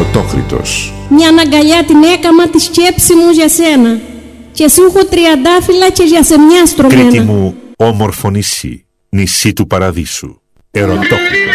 Ερωτόκριτος. Μια αγκαλιά την έκαμα τη σκέψη μου για σένα. Και σου έχω τριαντάφυλλα και για σεμιά στρωμένα. Κρήτη μου, όμορφο νησί, νησί του παραδείσου. Ερωτόκριτος.